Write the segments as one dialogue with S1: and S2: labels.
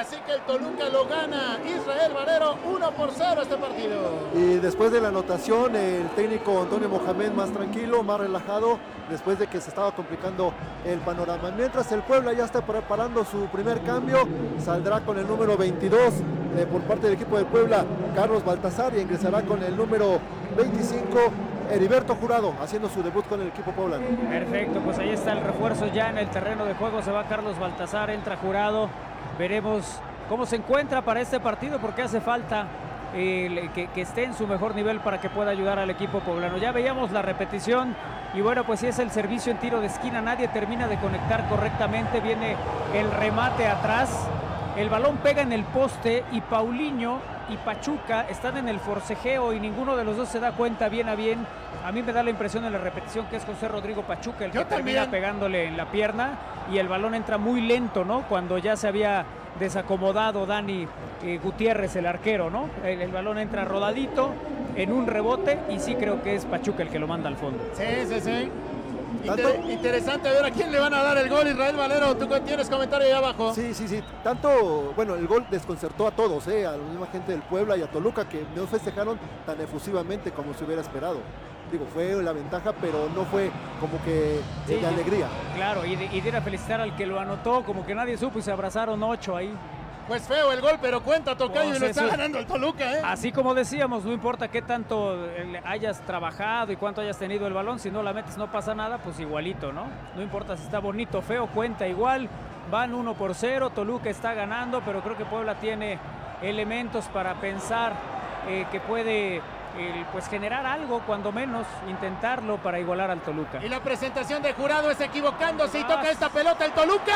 S1: Así que el Toluca lo gana Israel Valero 1-0 este partido.
S2: Y después de la anotación, el técnico Antonio Mohamed más tranquilo, más relajado, después de que se estaba complicando el panorama. Mientras el Puebla ya está preparando su primer cambio, saldrá con el número 22 por parte del equipo del Puebla, Carlos Baltazar, y ingresará con el número 25, Heriberto Jurado, haciendo su debut con el equipo poblano.
S3: Perfecto, pues ahí está el refuerzo ya en el terreno de juego. Se va Carlos Baltazar, entra Jurado. Veremos cómo se encuentra para este partido, porque hace falta que esté en su mejor nivel para que pueda ayudar al equipo poblano. Ya veíamos la repetición y bueno, pues si es el servicio en tiro de esquina, nadie termina de conectar correctamente. Viene el remate atrás, el balón pega en el poste y Paulinho y Pachuca están en el forcejeo y ninguno de los dos se da cuenta bien a bien. A mí me da la impresión en la repetición que es José Rodrigo Pachuca el que termina pegándole en la pierna y el balón entra muy lento, ¿no? Cuando ya se había desacomodado Dani Gutiérrez, el arquero, ¿no? El balón entra rodadito en un rebote y sí creo que es Pachuca el que lo manda al fondo.
S1: Sí. Interesante ver a quién le van a dar el gol. Israel Valero, tú tienes comentario ahí abajo.
S2: Sí. Tanto, bueno, el gol desconcertó a todos, a la misma gente del Puebla y a Toluca, que no festejaron tan efusivamente como se hubiera esperado. Digo, fue la ventaja, pero no fue como que de alegría.
S3: Claro, y de ir a felicitar al que lo anotó, como que nadie supo y se abrazaron 8 ahí.
S1: Pues feo el gol, pero cuenta, tocayo, y lo está ganando el Toluca, ¿eh?
S3: Así como decíamos, no importa qué tanto hayas trabajado y cuánto hayas tenido el balón, si no la metes no pasa nada, pues igualito, ¿no? No importa si está bonito o feo, cuenta igual. Van 1-0, Toluca está ganando, pero creo que Puebla tiene elementos para pensar que puede pues generar algo, cuando menos intentarlo para igualar al Toluca.
S1: Y la presentación de Jurado es equivocándose y toca esta pelota el Toluca.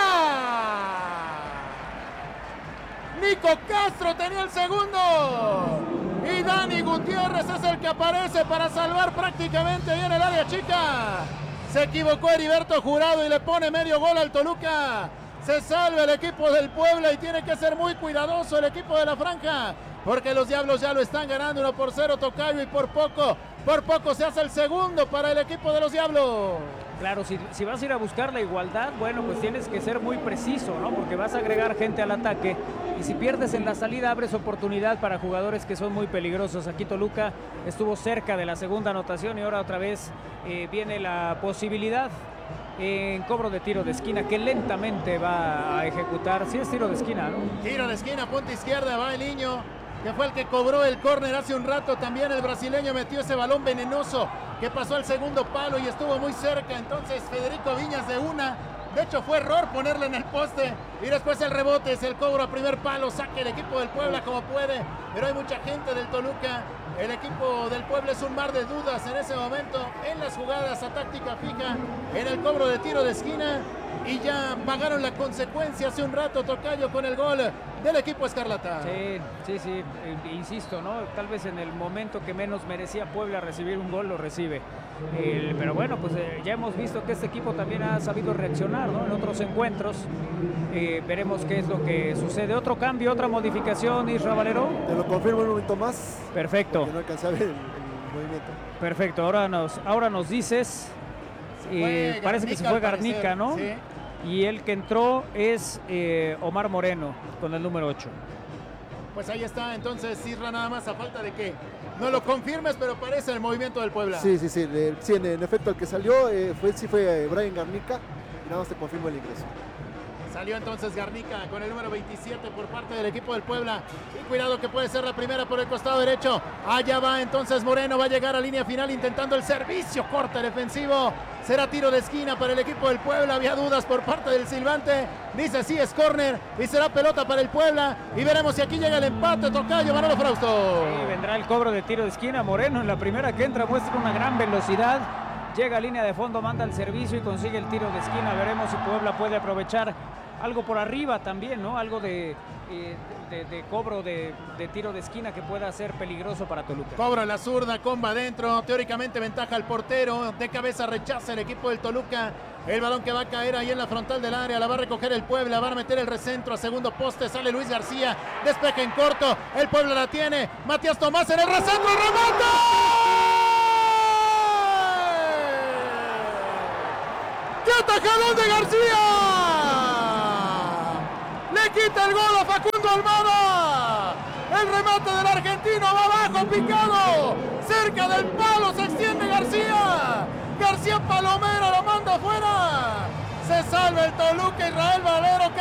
S1: Nico Castro tenía el segundo y Dani Gutiérrez es el que aparece para salvar prácticamente ahí en el área chica. Se equivocó Heriberto Jurado y le pone medio gol al Toluca. Se salva el equipo del Puebla y tiene que ser muy cuidadoso el equipo de la franja, porque los Diablos ya lo están ganando 1-0, tocayo, y por poco se hace el segundo para el equipo de los Diablos.
S3: Claro, si vas a ir a buscar la igualdad, bueno, pues tienes que ser muy preciso, ¿no? Porque vas a agregar gente al ataque y si pierdes en la salida abres oportunidad para jugadores que son muy peligrosos. Aquí Toluca estuvo cerca de la segunda anotación y ahora otra vez viene la posibilidad en cobro de tiro de esquina que lentamente va a ejecutar. Sí es tiro de esquina, ¿no?
S1: Tiro de esquina, punta izquierda, va el niño, que fue el que cobró el córner hace un rato. También el brasileño metió ese balón venenoso que pasó al segundo palo y estuvo muy cerca. Entonces Federico Viñas de hecho fue error ponerle en el poste y después el rebote, es el cobro a primer palo, saque el equipo del Puebla como puede, pero hay mucha gente del Toluca. El equipo del Puebla es un mar de dudas en ese momento en las jugadas a táctica fija, en el cobro de tiro de esquina, y ya pagaron la consecuencia hace un rato, tocayo, con el gol del equipo escarlata.
S3: Sí, insisto, ¿no? Tal vez en el momento que menos merecía Puebla recibir un gol, lo recibe. Pero bueno, pues ya hemos visto que este equipo también ha sabido reaccionar, ¿no? En otros encuentros. Veremos qué es lo que sucede. Otro cambio, otra modificación, Israel Valero.
S2: Te lo confirmo un momento más.
S3: Perfecto.
S2: Que no alcancé a ver el movimiento.
S3: Perfecto, ahora nos dices. Parece que se fue Garnica, ¿no?
S1: Sí.
S3: Y el que entró es Omar Moreno con el número 8.
S1: Pues ahí está, entonces Isra, nada más a falta de que no lo confirmes, pero parece el movimiento del Puebla.
S2: Sí, en efecto el que salió fue Brian Garnica, y nada más te confirmo el ingreso.
S1: Salió entonces Garnica con el número 27 por parte del equipo del Puebla. Y cuidado que puede ser la primera por el costado derecho. Allá va entonces Moreno, va a llegar a línea final intentando el servicio, corte defensivo. Será tiro de esquina para el equipo del Puebla. Había dudas por parte del silbante. Dice sí, es córner y será pelota para el Puebla. Y veremos si aquí llega el empate, tocayo, Manolo Frausto.
S3: Sí, vendrá el cobro de tiro de esquina. Moreno en la primera que entra muestra una gran velocidad. Llega a línea de fondo, manda el servicio y consigue el tiro de esquina. Veremos si Puebla puede aprovechar algo por arriba también, ¿no? Algo de cobro de tiro de esquina que pueda ser peligroso para Toluca.
S1: Cobra la zurda, comba adentro, teóricamente ventaja al portero, de cabeza rechaza el equipo del Toluca. El balón que va a caer ahí en la frontal del área, la va a recoger el Puebla, va a meter el recentro a segundo poste, sale Luis García, despeja en corto, el Puebla la tiene, Matías Tomás en el recentro, ¡remate! ¡Qué atajadón de García! Le quita el gol a Facundo Almada. El remate del argentino va abajo, picado. Cerca del palo se extiende García. García Palomero lo manda afuera. Se salva el Toluca, Israel Valero.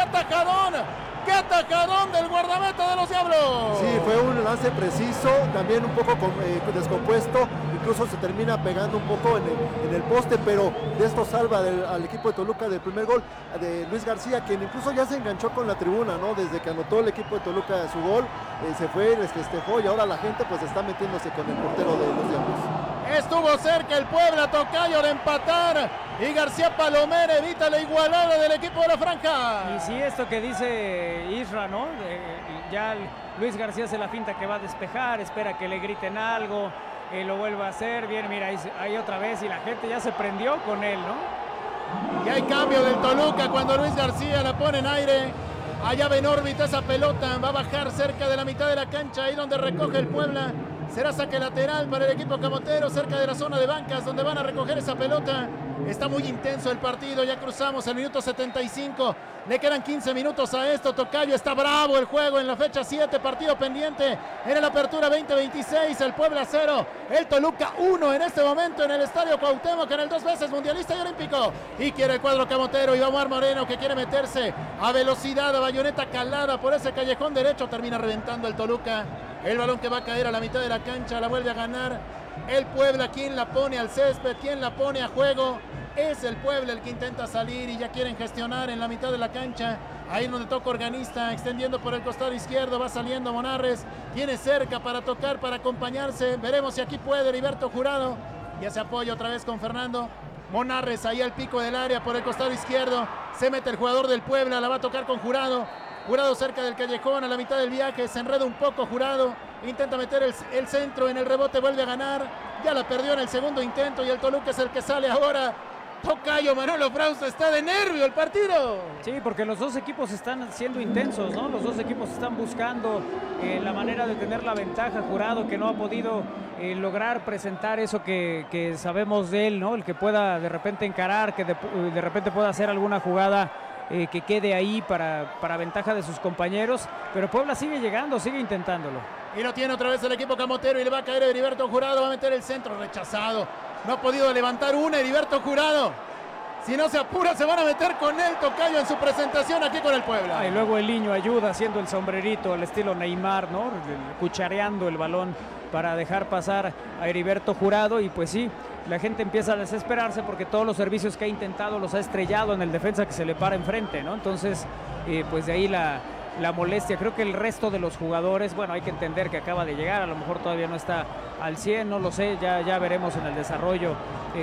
S1: ¡Qué atacadón del guardameta de los Diablos!
S2: Sí, fue un lance preciso, también un poco descompuesto, incluso se termina pegando un poco en el poste, pero de esto salva al equipo de Toluca del primer gol de Luis García, quien incluso ya se enganchó con la tribuna, ¿no? Desde que anotó el equipo de Toluca su gol, se fue, les festejó y ahora la gente pues está metiéndose con el portero de los Diablos.
S1: Estuvo cerca el Puebla, tocayo, de empatar, y García Palomero evita la igualada del equipo de la franja.
S3: Y sí, esto que dice Isra, ¿no? Ya Luis García se la finta que va a despejar, espera que le griten algo, lo vuelva a hacer. Bien, mira, ahí otra vez, y la gente ya se prendió con él, ¿no?
S1: Y hay cambio del Toluca cuando Luis García la pone en aire. Allá va en órbita esa pelota, va a bajar cerca de la mitad de la cancha, ahí donde recoge el Puebla. Será saque lateral para el equipo camotero, cerca de la zona de bancas donde van a recoger esa pelota. Está muy intenso el partido, ya cruzamos el minuto 75. Le quedan 15 minutos a esto, tocayo. Está bravo el juego en la fecha 7, partido pendiente en la apertura 2026. El Puebla 0, el Toluca 1 en este momento en el estadio Cuauhtémoc, en el 2 veces mundialista y olímpico. Y quiere el cuadro camotero, Iván Omar Moreno, que quiere meterse a velocidad, a bayoneta calada por ese callejón derecho. Termina reventando el Toluca. El balón que va a caer a la mitad de la cancha, la vuelve a ganar el Puebla. ¿Quién la pone al césped? ¿Quién la pone a juego? Es el Puebla el que intenta salir y ya quieren gestionar en la mitad de la cancha. Ahí donde toca Organista, extendiendo por el costado izquierdo, va saliendo Monarres. Tiene cerca para tocar, para acompañarse. Veremos si aquí puede Heriberto Jurado. Ya se apoya otra vez con Fernando. Monarres ahí al pico del área por el costado izquierdo. Se mete el jugador del Puebla, la va a tocar con Jurado. Jurado cerca del callejón, a la mitad del viaje, se enreda un poco Jurado, intenta meter el centro, en el rebote vuelve a ganar, ya la perdió en el segundo intento y el Toluca es el que sale ahora. Tocayo Manolo Frausto, está de nervio el partido.
S3: Sí, porque los dos equipos están siendo intensos, ¿no? Los dos equipos están buscando la manera de tener la ventaja. Jurado, que no ha podido lograr presentar eso que sabemos de él, ¿no? El que pueda de repente encarar, que de repente pueda hacer alguna jugada que quede ahí para ventaja de sus compañeros, pero Puebla sigue llegando, sigue intentándolo.
S1: Y lo tiene otra vez el equipo camotero y le va a caer Heriberto Jurado, va a meter el centro, rechazado. No ha podido levantar una Heriberto Jurado. Si no se apura, se van a meter con él, tocayo, en su presentación aquí con el Puebla.
S3: Y luego el niño ayuda haciendo el sombrerito al estilo Neymar, ¿no? Cuchareando el balón para dejar pasar a Heriberto Jurado, y pues sí, la gente empieza a desesperarse porque todos los servicios que ha intentado los ha estrellado en el defensa que se le para enfrente, ¿no? Entonces, pues de ahí la molestia. Creo que el resto de los jugadores, bueno, hay que entender que acaba de llegar, a lo mejor todavía no está al 100, no lo sé, ya veremos en el desarrollo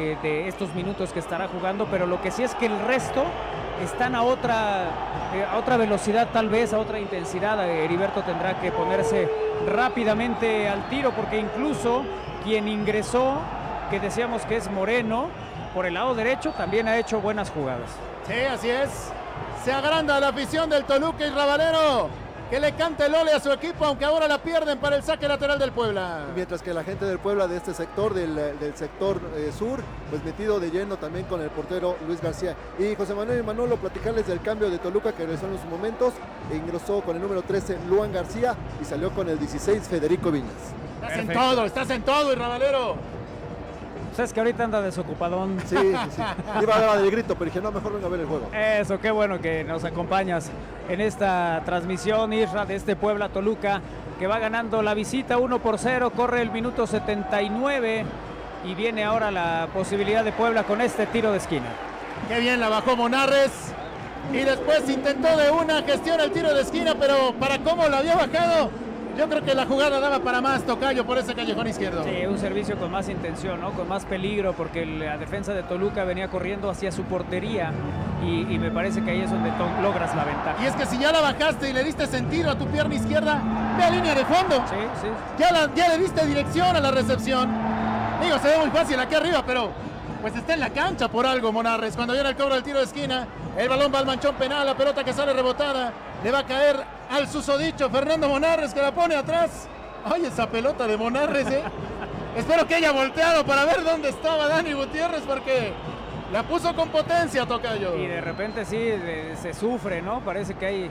S3: de estos minutos que estará jugando, pero lo que sí es que el resto están a otra velocidad, tal vez a otra intensidad. Heriberto tendrá que ponerse rápidamente al tiro, porque incluso quien ingresó, que decíamos que es Moreno, por el lado derecho también ha hecho buenas jugadas.
S1: Sí, así es. Se agranda la afición del Toluca y Ravalero, que le cante el ole a su equipo, aunque ahora la pierden para el saque lateral del Puebla.
S2: Mientras que la gente del Puebla, de este sector, del sector sur, pues metido de lleno también con el portero Luis García. Y José Manuel y Manolo, platicarles del cambio de Toluca que regresó en sus momentos. Ingresó con el número 13 Luan García y salió con el 16 Federico Viñas.
S1: Estás en todo, y Ravalero.
S3: Es que ahorita anda desocupadón.
S2: Sí. Iba a dar el grito, pero dije, no, mejor venga a ver el juego.
S3: Eso, qué bueno que nos acompañas en esta transmisión, Isra, de este Puebla Toluca, que va ganando la visita 1-0, corre el minuto 79 y viene ahora la posibilidad de Puebla con este tiro de esquina.
S1: Qué bien la bajó Monarres y después intentó de una gestión el tiro de esquina, pero para cómo la había bajado, yo creo que la jugada daba para más, tocayo, por ese callejón izquierdo.
S3: Sí, un servicio con más intención, ¿no? Con más peligro, porque la defensa de Toluca venía corriendo hacia su portería y me parece que ahí es donde logras la ventaja.
S1: Y es que si ya la bajaste y le diste sentido a tu pierna izquierda, ve a línea de fondo.
S3: Sí.
S1: Ya le diste dirección a la recepción. Digo, se ve muy fácil aquí arriba, pero pues está en la cancha por algo Monarres. Cuando viene el cobro del tiro de esquina, el balón va al manchón penal, la pelota que sale rebotada, le va a caer al susodicho Fernando Monarres, que la pone atrás. Ay, esa pelota de Monarres, Espero que haya volteado para ver dónde estaba Dani Gutiérrez, porque la puso con potencia, tocayo.
S3: Y de repente sí, se sufre, ¿no? Parece que hay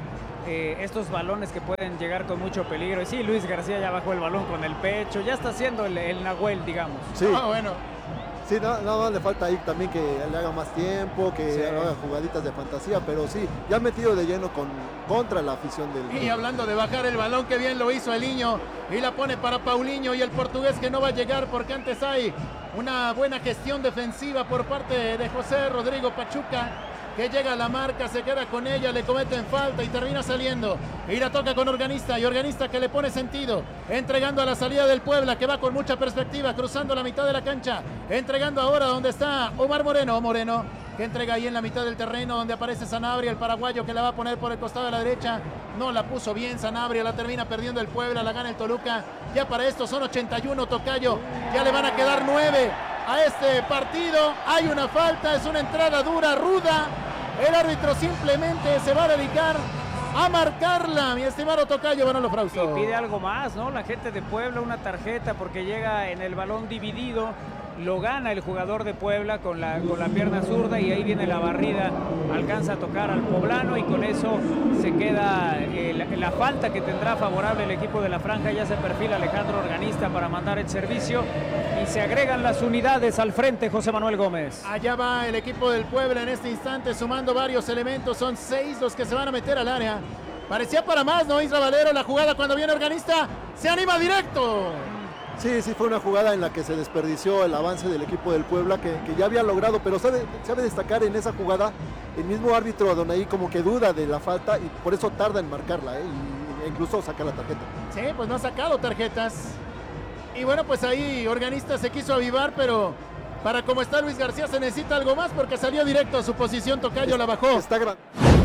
S3: estos balones que pueden llegar con mucho peligro. Y sí, Luis García ya bajó el balón con el pecho, ya está haciendo el Nahuel, digamos.
S2: Sí.
S1: Bueno.
S2: Sí, nada más le falta ahí también que le haga más tiempo, que haga jugaditas de fantasía, pero sí, ya metido de lleno contra la afición del...
S1: Y hablando de bajar el balón, que bien lo hizo Eliño, y la pone para Paulinho, y el portugués que no va a llegar porque antes hay una buena gestión defensiva por parte de José Rodrigo Pachuca, que llega a la marca, se queda con ella, le cometen falta y termina saliendo. Y la toca con Organista, y Organista que le pone sentido, entregando a la salida del Puebla, que va con mucha perspectiva, cruzando la mitad de la cancha, entregando ahora donde está Omar Moreno. Moreno que entrega ahí en la mitad del terreno, donde aparece Sanabria, el paraguayo, que la va a poner por el costado de la derecha. No la puso bien Sanabria, la termina perdiendo el Puebla, la gana el Toluca. Ya para esto son 81, tocayo, ya le van a quedar 9 a este partido. Hay una falta, es una entrada dura, ruda. El árbitro simplemente se va a dedicar a marcarla, mi estimado tocayo Manolo Frausto.
S3: Y pide algo más, ¿no? La gente de Puebla, una tarjeta, porque llega en el balón dividido. Lo gana el jugador de Puebla con la pierna zurda, y ahí viene la barrida, alcanza a tocar al poblano, y con eso se queda la falta que tendrá favorable el equipo de la franja. Ya se perfila Alejandro Organista para mandar el servicio, y se agregan las unidades al frente, José Manuel Gómez.
S1: Allá va el equipo del Puebla en este instante, sumando varios elementos. Son 6 los que se van a meter al área. Parecía para más, ¿no, Isra Valero? La jugada cuando viene Organista, se anima directo.
S2: Sí, fue una jugada en la que se desperdició el avance del equipo del Puebla, que ya había logrado, pero sabe destacar en esa jugada el mismo árbitro Adonai, como que duda de la falta, y por eso tarda en marcarla, e incluso saca la tarjeta.
S1: Sí, pues no ha sacado tarjetas. Y bueno, pues ahí Organista se quiso avivar, pero para como está Luis García se necesita algo más, porque salió directo a su posición, tocayo, la bajó.
S2: Está grande.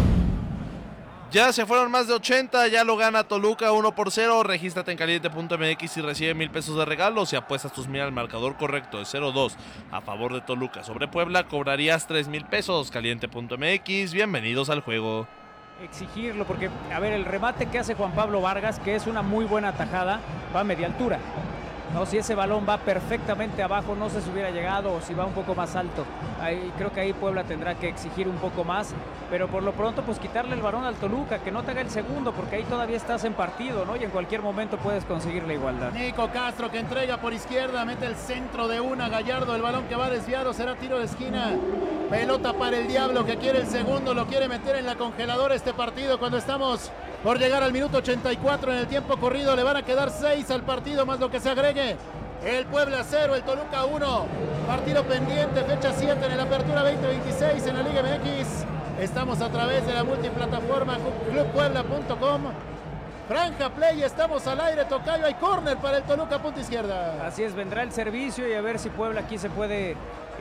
S4: Ya se fueron más de 80, ya lo gana Toluca 1-0. Regístrate en caliente.mx y recibe 1,000 pesos de regalo. Si apuestas tus mil al marcador correcto de 0-2 a favor de Toluca sobre Puebla, cobrarías 3,000 pesos. Caliente.mx, bienvenidos al juego.
S3: Exigirlo, porque, a ver, el remate que hace Juan Pablo Vargas, que es una muy buena tajada, va a media altura. No, si ese balón va perfectamente abajo, no sé si hubiera llegado, o si va un poco más alto. Creo que ahí Puebla tendrá que exigir un poco más, pero por lo pronto pues quitarle el balón al Toluca, que no te haga el segundo, porque ahí todavía estás en partido, ¿no? Y en cualquier momento puedes conseguir la igualdad.
S1: Nico Castro, que entrega por izquierda, mete el centro de una, Gallardo, el balón que va desviado, será tiro de esquina. Pelota para el Diablo, que quiere el segundo, lo quiere meter en la congeladora este partido cuando estamos por llegar al minuto 84 en el tiempo corrido. Le van a quedar 6 al partido, más lo que se agregue. El Puebla 0, el Toluca 1. Partido pendiente, fecha 7 en el Apertura 2026 en la Liga MX. Estamos a través de la multiplataforma clubpuebla.com. Franja Play, estamos al aire, tocayo, hay córner para el Toluca, punta izquierda.
S3: Así es, vendrá el servicio, y a ver si Puebla aquí se puede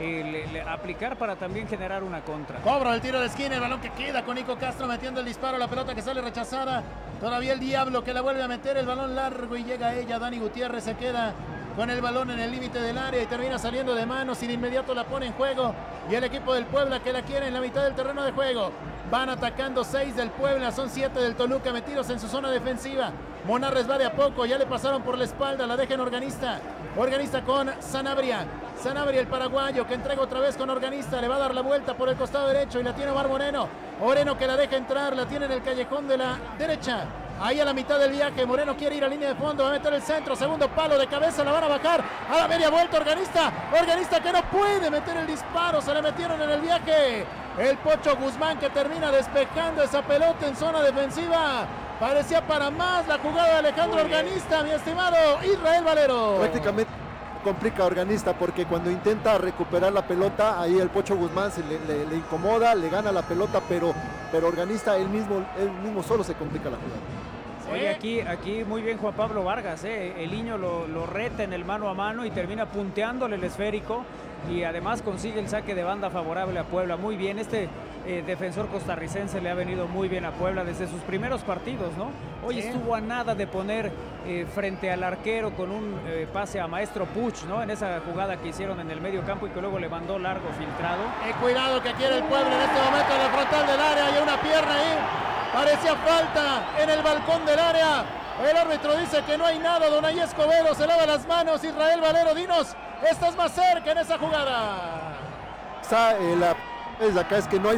S3: aplicar para también generar una contra.
S1: Cobra el tiro de esquina, el balón que queda con Nico Castro metiendo el disparo, la pelota que sale rechazada. Todavía el Diablo que la vuelve a meter, el balón largo, y llega a ella. Dani Gutiérrez se queda con el balón en el límite del área y termina saliendo de manos, y de inmediato la pone en juego. Y el equipo del Puebla que la quiere en la mitad del terreno de juego. Van atacando 6 del Puebla, son 7 del Toluca metidos en su zona defensiva. Monarres va de a poco, ya le pasaron por la espalda, la deja en Organista. Organista con Sanabria. Sanabria, el paraguayo, que entrega otra vez con Organista, le va a dar la vuelta por el costado derecho y la tiene Omar Moreno. Moreno que la deja entrar, la tiene en el callejón de la derecha. Ahí a la mitad del viaje, Moreno quiere ir a línea de fondo, va a meter el centro, segundo palo de cabeza, la van a bajar a la media vuelta. Organista que no puede meter el disparo, se le metieron en el viaje. El Pocho Guzmán que termina despejando esa pelota en zona defensiva. Parecía para más la jugada de Alejandro Organista, mi estimado Israel Valero.
S2: Prácticamente complica a Organista, porque cuando intenta recuperar la pelota, ahí el Pocho Guzmán le incomoda, le gana la pelota, pero Organista él mismo solo se complica la jugada.
S3: Oye, aquí muy bien Juan Pablo Vargas, el niño lo reta en el mano a mano y termina punteándole el esférico, y además consigue el saque de banda favorable a Puebla. Muy bien, defensor costarricense le ha venido muy bien a Puebla desde sus primeros partidos, ¿no? Hoy estuvo a nada de poner frente al arquero con un pase a Maestro Puch, ¿no? En esa jugada que hicieron en el medio campo y que luego le mandó largo filtrado.
S1: Cuidado que quiere el Puebla en este momento en la frontal del área, hay una pierna ahí. Parecía falta en el balcón del área. El árbitro dice que no hay nada. Donay Escobedo se lava las manos. Israel Valero, dinos, estás más cerca en esa jugada.
S2: La acá es que no hay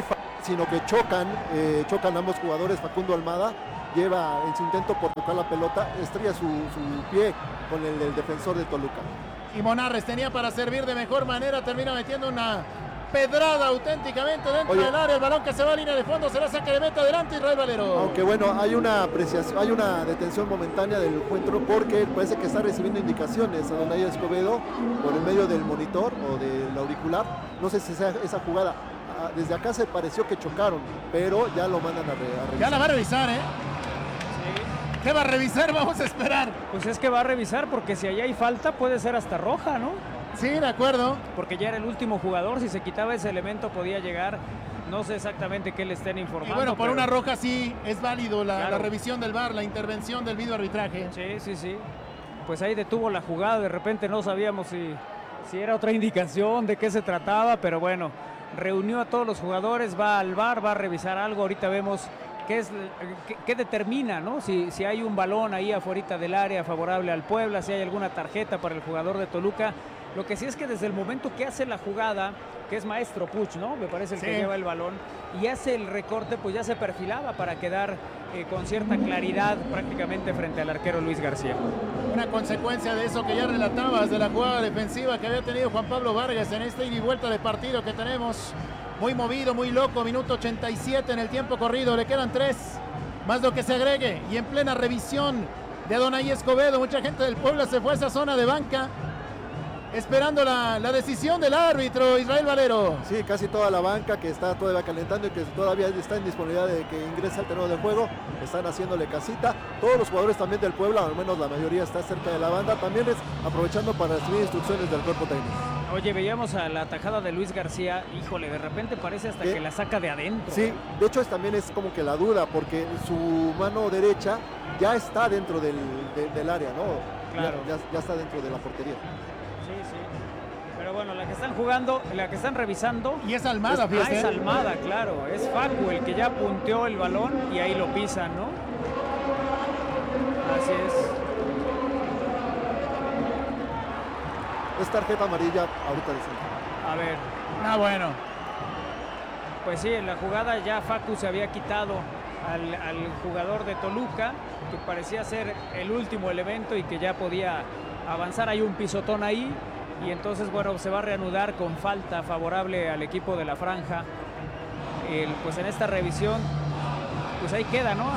S2: sino que chocan ambos jugadores. Facundo Almada lleva en su intento por tocar la pelota, estrella su pie con el del defensor de Toluca.
S1: Y Monarres tenía para servir de mejor manera, termina metiendo una pedrada auténticamente dentro del área, el balón que se va a línea de fondo, se la saca de meta adelante Israel Valero.
S2: Aunque bueno, hay una apreciación, hay una detención momentánea del encuentro porque parece que está recibiendo indicaciones a Adonai Escobedo por el medio del monitor o del auricular. No sé si sea esa jugada. Desde acá se pareció que chocaron, pero ya lo mandan a revisar.
S1: Ya la va a revisar, ¿eh?
S3: Sí.
S1: ¿Qué va a revisar? Vamos a esperar.
S3: Pues es que va a revisar porque si allá hay falta puede ser hasta roja, ¿no?
S1: Sí, de acuerdo.
S3: Porque ya era el último jugador, si se quitaba ese elemento podía llegar, no sé exactamente qué le estén informando.
S1: Y bueno, por
S3: pero
S1: una roja sí es válido la
S3: claro,
S1: revisión del VAR, la intervención del videoarbitraje.
S3: Sí. Pues ahí detuvo la jugada, de repente no sabíamos si era otra indicación, de qué se trataba, pero bueno, reunió a todos los jugadores, va al VAR, va a revisar algo, ahorita vemos qué determina, ¿no? Si hay un balón ahí afuera del área favorable al Puebla, si hay alguna tarjeta para el jugador de Toluca. Lo que sí es que desde el momento que hace la jugada, que es Maestro Puch, ¿no? Me parece el que lleva el balón, y hace el recorte, pues ya se perfilaba para quedar con cierta claridad prácticamente frente al arquero Luis García.
S1: Una consecuencia de eso que ya relatabas, de la jugada defensiva que había tenido Juan Pablo Vargas en esta ida y vuelta de partido que tenemos. Muy movido, muy loco, minuto 87 en el tiempo corrido, le quedan 3, más lo que se agregue, y en plena revisión de Adonai Escobedo, mucha gente del Puebla se fue a esa zona de banca, esperando la decisión del árbitro Israel Valero.
S2: Sí, casi toda la banca que está todavía calentando y que todavía está en disponibilidad de que ingrese al terreno de juego, están haciéndole casita. Todos los jugadores también del Puebla, al menos la mayoría está cerca de la banda, también es aprovechando para recibir instrucciones del cuerpo técnico.
S3: Oye, veíamos a la tajada de Luis García, híjole, de repente parece hasta que la saca de adentro.
S2: Sí, de hecho también es como que la duda, porque su mano derecha ya está dentro del área, ¿no?
S3: Claro.
S2: Ya está dentro de la portería.
S3: Sí. Pero bueno, la que están jugando, la que están revisando.
S1: Y es Almada, fíjate.
S3: Es Almada, claro. Es Facu el que ya punteó el balón y ahí lo pisan, ¿no? Así es.
S2: Es tarjeta amarilla ahorita dicen.
S3: A ver.
S1: Bueno.
S3: Pues sí, en la jugada ya Facu se había quitado al jugador de Toluca, que parecía ser el último elemento y que ya podía avanzar. Hay un pisotón ahí y entonces, bueno, se va a reanudar con falta favorable al equipo de la Franja. Pues en esta revisión, pues ahí queda, ¿no?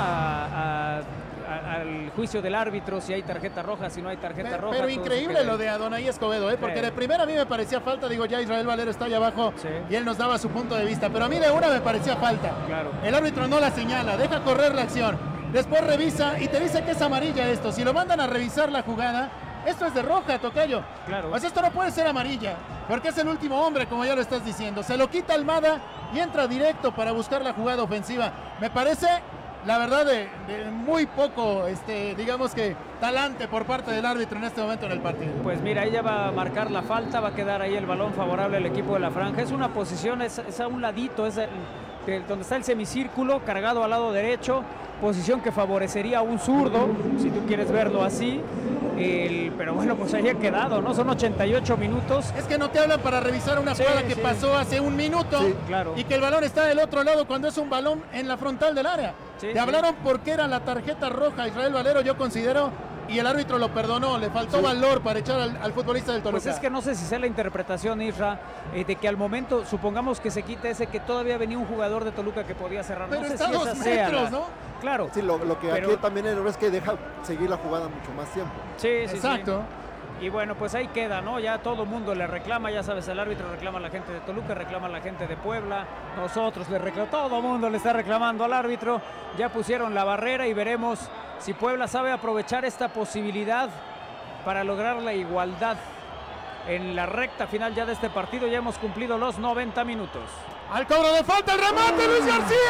S3: Al juicio del árbitro, si hay tarjeta roja, si no hay tarjeta roja.
S1: Pero increíble lo de Adonai Escobedo, porque de primera a mí me parecía falta, digo, ya Israel Valero está allá abajo y él nos daba su punto de vista, pero a mí de una me parecía falta.
S3: Claro.
S1: El árbitro no la señala, deja correr la acción, después revisa y te dice que es amarilla esto. Si lo mandan a revisar la jugada, esto es de roja, tocayo.
S3: Claro.
S1: Pues esto no puede ser amarilla, porque es el último hombre, como ya lo estás diciendo. Se lo quita Almada y entra directo para buscar la jugada ofensiva. Me parece, la verdad, de muy poco, digamos que talante por parte del árbitro en este momento en el partido.
S3: Pues mira, ella va a marcar la falta, va a quedar ahí el balón favorable al equipo de la Franja. Es una posición, es a un ladito, es donde está el semicírculo, cargado al lado derecho, posición que favorecería a un zurdo, si tú quieres verlo así. Pero bueno, pues ahí ha quedado, ¿no? Son 88 minutos.
S1: Es que no te hablan para revisar una jugada que pasó hace un minuto
S3: claro,
S1: y que el balón está del otro lado cuando es un balón en la frontal del área. Te hablaron porque era la tarjeta roja a Israel Valero, yo considero, y el árbitro lo perdonó, le faltó valor para echar al futbolista del Toluca.
S3: Pues es que no sé si sea la interpretación, Isra, de que al momento, supongamos que se quita ese, que todavía venía un jugador de Toluca que podía cerrar.
S1: Pero
S3: no sé
S1: está
S3: si
S1: a 2 metros, ¿no?
S3: Claro.
S2: Sí, lo que aquí también es que deja seguir la jugada mucho más tiempo.
S3: Sí,
S1: exacto.
S3: Y bueno, pues ahí queda, ¿no? Ya todo el mundo le reclama, ya sabes, el árbitro reclama a la gente de Toluca, reclama a la gente de Puebla, nosotros le reclamamos, todo el mundo le está reclamando al árbitro. Ya pusieron la barrera y veremos si Puebla sabe aprovechar esta posibilidad para lograr la igualdad en la recta final ya de este partido. Ya hemos cumplido los 90 minutos.
S1: Al cobro de falta, el remate, Luis García.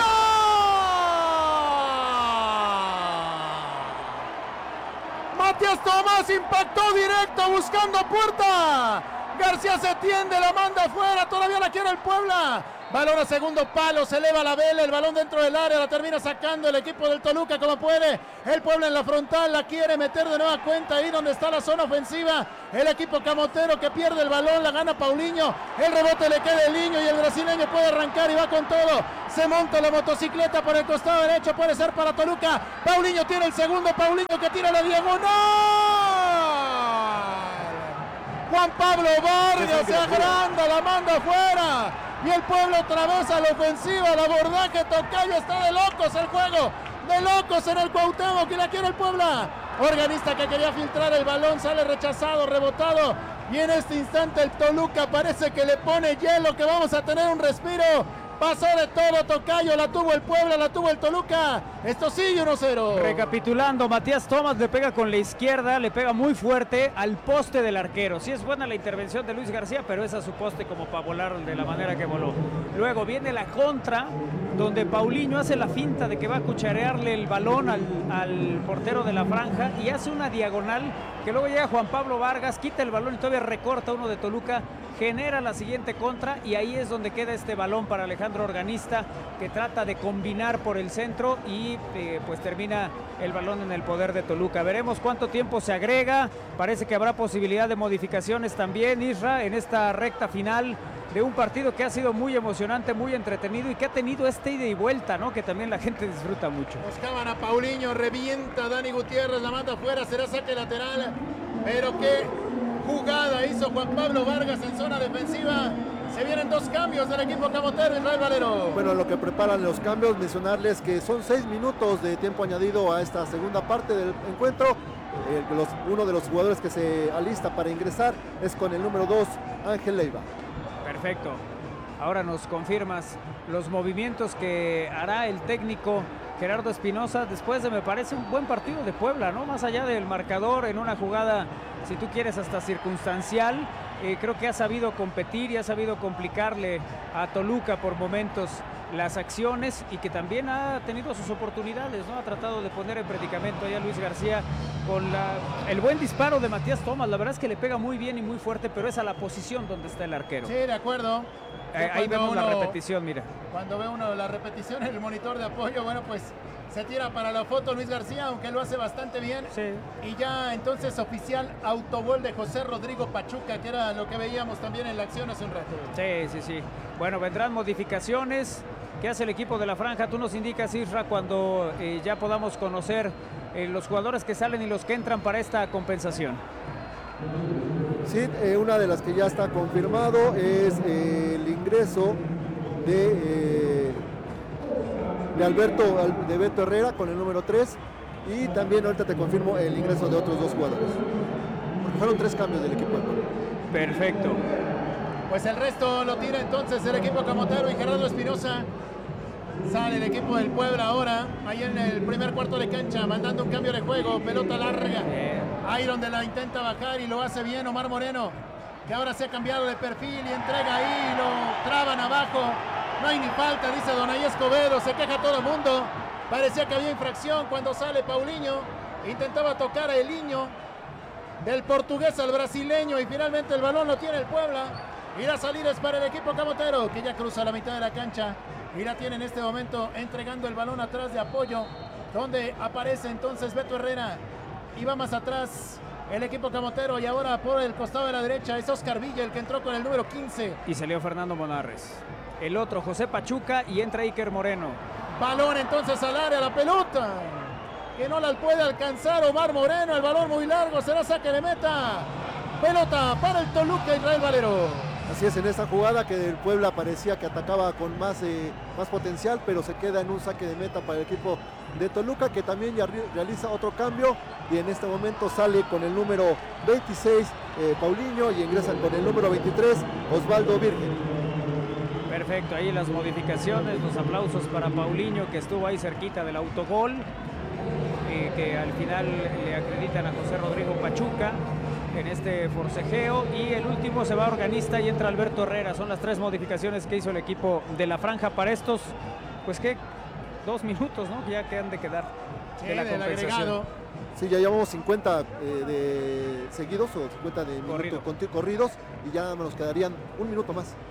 S1: Matías Tomás impactó directo buscando puerta. García se tiende, la manda afuera, todavía la quiere el Puebla. Balón a segundo palo, se eleva la vela, el balón dentro del área, la termina sacando el equipo del Toluca como puede. El Puebla en la frontal, la quiere meter de nueva cuenta ahí donde está la zona ofensiva. El equipo camotero que pierde el balón, la gana Paulinho. El rebote le queda el niño y el brasileño puede arrancar y va con todo. Se monta la motocicleta por el costado derecho, puede ser para Toluca. Paulinho tiene el segundo, Paulinho que tira la diagonal. Juan Pablo Vargas se agranda, la manda afuera. Y el Puebla otra vez a la ofensiva, el abordaje, Tocayo, está de locos el juego. De locos en el Cuauhtémoc, que la quiere el Puebla. Organista que quería filtrar el balón, sale rechazado, rebotado. Y en este instante el Toluca parece que le pone hielo, que vamos a tener un respiro. Pasó de todo Tocayo, la tuvo el Puebla, la tuvo el Toluca. Esto sigue 1-0.
S3: Recapitulando, Matías Tomás le pega con la izquierda, le pega muy fuerte al poste del arquero. Sí es buena la intervención de Luis García, pero es a su poste como para volar de la manera que voló. Luego viene la contra, donde Paulinho hace la finta de que va a cucharearle el balón al portero de la franja y hace una diagonal que luego llega Juan Pablo Vargas, quita el balón y todavía recorta uno de Toluca, genera la siguiente contra y ahí es donde queda este balón para Alejandro Organista, que trata de combinar por el centro y pues termina el balón en el poder de Toluca. Veremos cuánto tiempo se agrega, parece que habrá posibilidad de modificaciones también, Isra, en esta recta final de un partido que ha sido muy emocionante, muy entretenido y que ha tenido este ida y vuelta, ¿no? Que también la gente disfruta mucho.
S1: Buscaban a Paulinho, revienta Dani Gutiérrez, la manda afuera, será saque lateral, pero qué jugada hizo Juan Pablo Vargas en zona defensiva. Se vienen dos cambios del equipo camotero, Israel Valero.
S2: Bueno, lo que preparan los cambios, mencionarles que son 6 minutos de tiempo añadido a esta segunda parte del encuentro. Uno de los jugadores que se alista para ingresar es con el número 2, Ángel Leiva.
S3: Perfecto. Ahora nos confirmas los movimientos que hará el técnico Gerardo Espinoza después de, me parece, un buen partido de Puebla, ¿no? Más allá del marcador, en una jugada, si tú quieres, hasta circunstancial. Creo que ha sabido competir y ha sabido complicarle a Toluca por momentos las acciones y que también ha tenido sus oportunidades, ¿no? Ha tratado de poner en predicamento ahí a Luis García con el buen disparo de Matías Tomás. La verdad es que le pega muy bien y muy fuerte, pero es a la posición donde está el arquero.
S1: Sí, de acuerdo.
S3: Ahí vemos la repetición, mira.
S1: Cuando ve uno la repetición en el monitor de apoyo, bueno, pues se tira para la foto Luis García, aunque lo hace bastante bien.
S3: Sí.
S1: Y ya entonces oficial autogol de José Rodrigo Pachuca, que era lo que veíamos también en la acción hace un rato.
S3: Sí. Bueno, vendrán modificaciones. ¿Qué hace el equipo de la franja? Tú nos indicas, Isra, cuando ya podamos conocer los jugadores que salen y los que entran para esta compensación.
S2: Sí, una de las que ya está confirmado es el ingreso de Beto Herrera con el número 3 y también ahorita te confirmo el ingreso de otros dos jugadores. Porque fueron 3 cambios del equipo del Puebla.
S3: Perfecto.
S1: Pues el resto lo tira entonces el equipo camotero y Gerardo Espinoza. Sale el equipo del Puebla ahora, ahí en el primer cuarto de cancha, mandando un cambio de juego, pelota larga. Ahí donde la intenta bajar y lo hace bien Omar Moreno, que ahora se ha cambiado de perfil y entrega ahí, lo traban abajo. No hay ni falta, dice Donay Escobedo, se queja todo el mundo. Parecía que había infracción cuando sale Paulinho. Intentaba tocar a Elinho, del portugués al brasileño, y finalmente el balón lo tiene el Puebla. Y la salida es para el equipo camotero, que ya cruza la mitad de la cancha. Y la tiene en este momento entregando el balón atrás de apoyo, donde aparece entonces Beto Herrera. Y va más atrás el equipo camotero, y ahora por el costado de la derecha es Oscar Villa, el que entró con el número 15.
S3: Y salió Fernando Monarres. El otro, José Pachuca, y entra Iker Moreno.
S1: Balón entonces al área, la pelota, que no la puede alcanzar Omar Moreno. El balón muy largo, será saque de meta. Pelota para el Toluca, Israel Valero.
S2: Así es, en esta jugada que el Puebla parecía que atacaba con más potencial, pero se queda en un saque de meta para el equipo de Toluca, que también ya realiza otro cambio y en este momento sale con el número 26 Paulinho y ingresa con el número 23 Osvaldo Virgen.
S3: Perfecto, ahí las modificaciones, los aplausos para Paulinho, que estuvo ahí cerquita del autogol, que al final le acreditan a José Rodrigo Pachuca en este forcejeo, y el último se va Organista y entra Alberto Herrera. Son las 3 modificaciones que hizo el equipo de la franja para estos, pues que 2 minutos, ¿no? Ya que han de quedar de la compensación.
S2: Sí, ya llevamos 50 de seguidos o 50 de minutos corridos y ya nos quedarían un minuto más.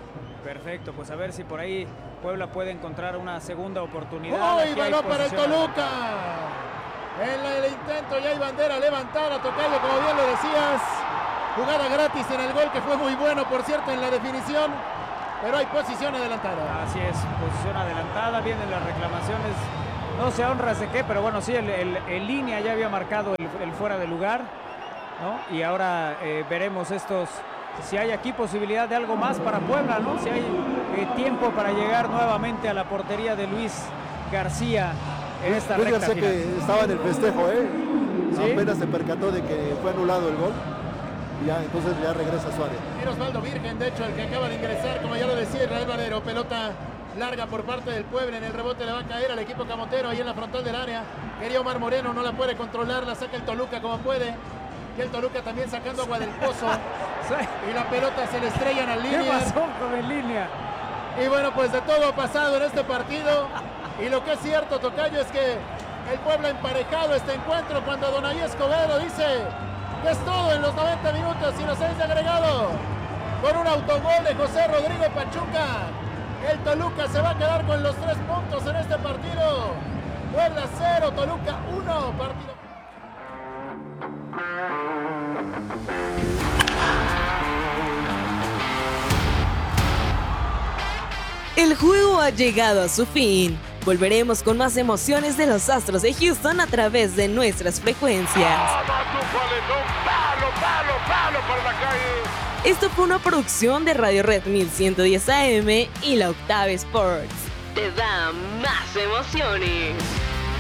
S3: Perfecto, pues a ver si por ahí Puebla puede encontrar una segunda oportunidad.
S1: ¡Uy, balón para el Toluca! En el intento ya hay bandera levantada, Tocayo, como bien lo decías. Jugada gratis en el gol, que fue muy bueno, por cierto, en la definición. Pero hay posición adelantada.
S3: Así es, posición adelantada, vienen las reclamaciones. No sé a honras de qué, pero bueno, sí, el línea ya había marcado el fuera de lugar, ¿no? Y ahora veremos si hay aquí posibilidad de algo más para Puebla, ¿no? Si hay tiempo para llegar nuevamente a la portería de Luis García en esta
S2: Luis
S3: recta
S2: García
S3: final.
S2: que estaba en el festejo,
S3: ¿Sí?
S2: Apenas se percató de que fue anulado el gol. Ya, entonces ya regresa a su área.
S1: Era Osvaldo Virgen, de hecho, el que acaba de ingresar, como ya lo decía Israel Valero. Pelota larga por parte del Puebla, en el rebote le va a caer al equipo camotero, ahí en la frontal del área. Quería Omar Moreno, no la puede controlar, la saca el Toluca como puede. Y el Toluca también sacando agua del pozo. Y la pelota se le estrella en la línea.
S3: ¿Qué pasó con el línea?
S1: Y bueno, pues de todo ha pasado en este partido. Y lo que es cierto, Tocayo, es que el Puebla ha emparejado este encuentro cuando Donaí Escobedo dice que es todo en los 90 minutos y los 6 de agregado. Con un autogol de José Rodrigo Pachuca, el Toluca se va a quedar con los 3 puntos en este partido. Puebla 0, Toluca 1. Partido.
S5: El juego ha llegado a su fin. Volveremos con más emociones de los Astros de Houston a través de nuestras frecuencias. Esto fue una producción de Radio Red 1110 AM y la Octava Sports. Te da más emociones.